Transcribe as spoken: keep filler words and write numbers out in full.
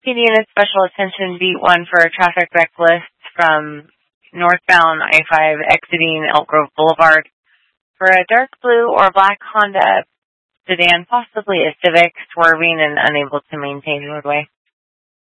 P D unit special attention beat one for a traffic wreck list from northbound I five exiting Elk Grove Boulevard for a dark blue or black Honda sedan, possibly a Civic, swerving and unable to maintain roadway.